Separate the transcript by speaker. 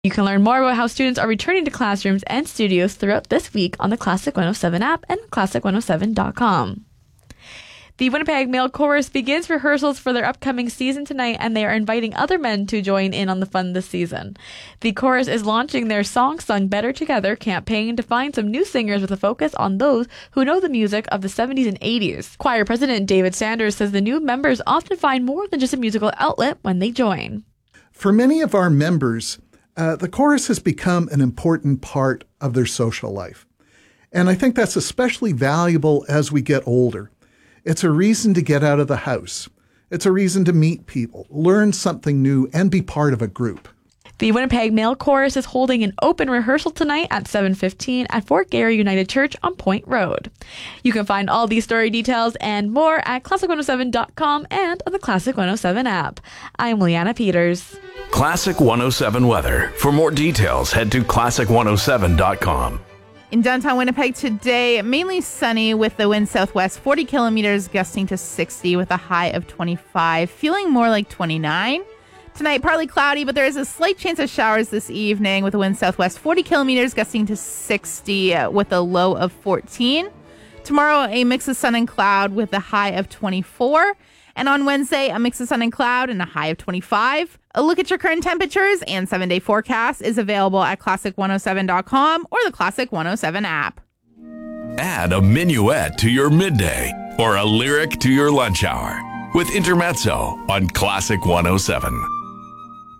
Speaker 1: You can learn more about how students are returning to classrooms and studios throughout this week on the Classic 107 app and classic107.com. The Winnipeg Male Chorus begins rehearsals for their upcoming season tonight, and they are inviting other men to join in on the fun this season. The chorus is launching their Song Sung Better Together campaign to find some new singers with a focus on those who know the music of the 70s and 80s. Choir President David Sanders says the new members often find more than just a musical outlet when they join.
Speaker 2: For many of our members, the chorus has become an important part of their social life. And I think that's especially valuable as we get older. It's a reason to get out of the house. It's a reason to meet people, learn something new, and be part of a group.
Speaker 1: The Winnipeg Male Chorus is holding an open rehearsal tonight at 7:15 at Fort Garry United Church on Point Road. You can find all these story details and more at classic107.com and on the Classic 107 app. I'm Leanna Peters.
Speaker 3: Classic 107 weather. For more details, head to classic107.com.
Speaker 4: In downtown Winnipeg today, mainly sunny with the wind southwest 40 kilometers gusting to 60 with a high of 25, feeling more like 29. Tonight, partly cloudy, but there is a slight chance of showers this evening with the wind southwest 40 kilometers gusting to 60 with a low of 14. Tomorrow, a mix of sun and cloud with a high of 24. And on Wednesday, a mix of sun and cloud and a high of 25. A look at your current temperatures and 7-day forecast is available at classic107.com or the Classic 107 app.
Speaker 3: Add a minuet to your midday or a lyric to your lunch hour with Intermezzo on Classic 107.